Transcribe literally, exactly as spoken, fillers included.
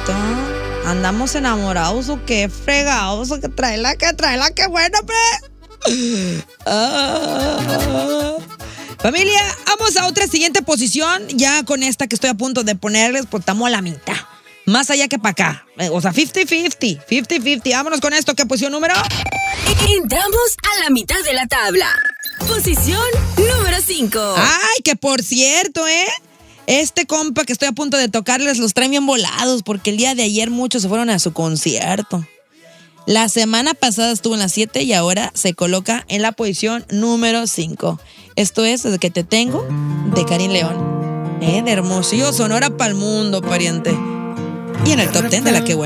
cierto. ¿Andamos enamorados o qué? Fregados o que trae la que trae la que buena, pre. Ah. Familia, vamos a otra siguiente posición. Ya con esta que estoy a punto de ponerles, pues estamos a la mitad. Más allá que para acá. O sea, cincuenta cincuenta. cincuenta cincuenta. Vámonos con esto. ¿Qué posición número? Entramos a la mitad de la tabla. Posición número cinco. Ay, que por cierto, ¿eh? Este compa que estoy a punto de tocarles los traen bien volados porque el día de ayer muchos se fueron a su concierto. La semana pasada estuvo en las siete y ahora se coloca en la posición número cinco. Esto es Desde que te tengo, de Karin León. Eh, de Hermosillo, Sonora pa'l mundo, pariente. Y en el top ten de La Que Buena.